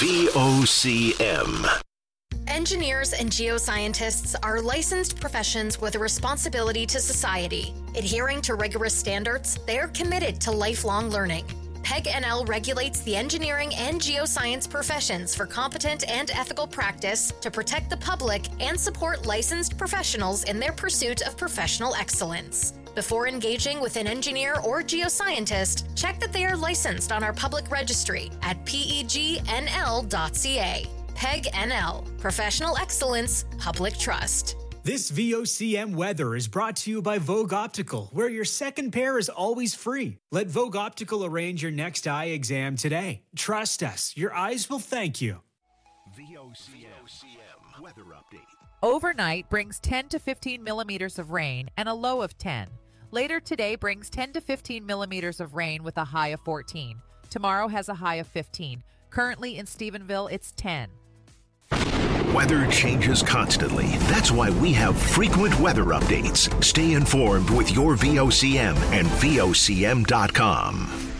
VOCM. Engineers and geoscientists are licensed professions with a responsibility to society. Adhering to rigorous standards, they are committed to lifelong learning. PEG-NL regulates the engineering and geoscience professions for competent and ethical practice to protect the public and support licensed professionals in their pursuit of professional excellence. Before engaging with an engineer or geoscientist, check that they are licensed on our public registry at pegnl.ca. PEG-NL, Professional Excellence, Public Trust. This VOCM weather is brought to you by Vogue Optical, where your second pair is always free. Let Vogue Optical arrange your next eye exam today. Trust us, your eyes will thank you. VOCM weather update. Overnight brings 10 to 15 millimeters of rain and a low of 10. Later today brings 10 to 15 millimeters of rain with a high of 14. Tomorrow has a high of 15. Currently in Stephenville, it's 10. Weather changes constantly. That's why we have frequent weather updates. Stay informed with your VOCM and VOCM.com.